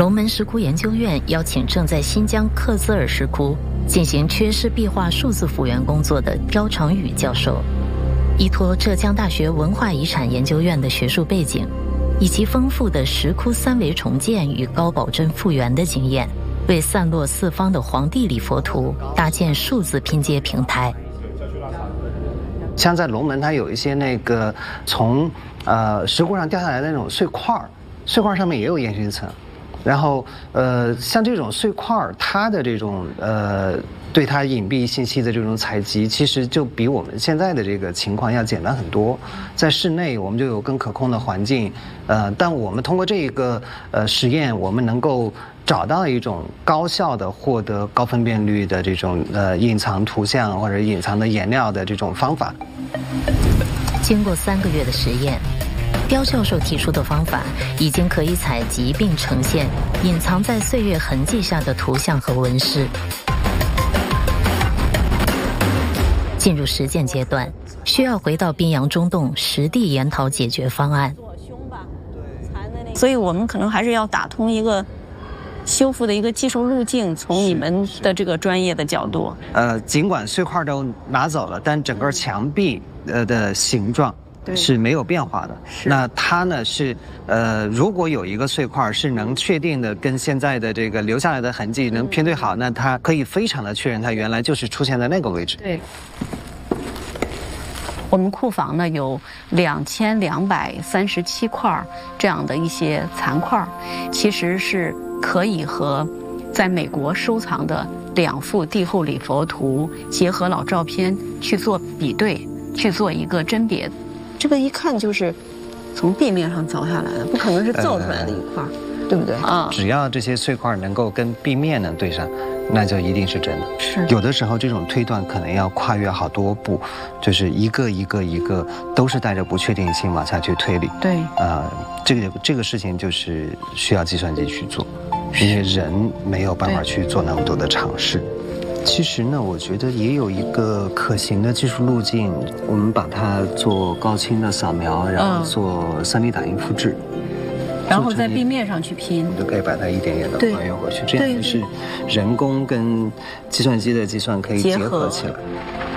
龙门石窟研究院邀请正在新疆克孜尔石窟进行缺失壁画数字复原工作的刁长宇教授，依托浙江大学文化遗产研究院的学术背景，以及丰富的石窟三维重建与高保真复原的经验，为散落四方的黄帝礼佛图搭建数字拼接平台。 像在龙门，它有一些那个从石窟上掉下来的那种碎块，碎块上面也有烟熏层。然后像这种碎块，它的这种对它隐蔽信息的这种采集，其实就比我们现在的这个情况要简单很多。在室内，我们就有更可控的环境，但我们通过这个实验，我们能够找到一种高效的获得高分辨率的这种隐藏图像或者隐藏的颜料的这种方法。 经过3个月的实验，刁教授提出的方法已经可以采集并呈现隐藏在岁月痕迹下的图像和纹饰。进入实践阶段，需要回到滨阳中洞实地研讨解决方案。 所以我们可能还是要打通一个修复的一个技术路径，从你们的这个专业的角度。 尽管碎块都拿走了，但整个墙壁的形状是没有变化的。那它呢是如果有一个碎块是能确定的跟现在的这个留下来的痕迹能拼对好，那它可以非常的确认它原来就是出现在那个位置。 对。我们库房呢有2237块这样的一些残块，其实是可以和在美国收藏的2幅帝后礼佛图结合老照片去做比对，去做一个甄别。这个一看就是从地面上凿下来的，不可能是造出来的一块，对不对啊？ 只要这些碎块能够跟壁面能对上，那就一定是真的。 是有的时候这种推断可能要跨越好多步，就是一个都是带着不确定性往下去推理。 对， 这个事情就是需要计算机去做，因为人没有办法去做那么多的尝试。其实呢，我觉得也有一个可行的技术路径，我们把它做高清的扫描，然后做3D 打印复制。 然后在壁面上去拼， 就可以把它一点点的还原回去，这样是人工跟计算机的计算可以结合起来。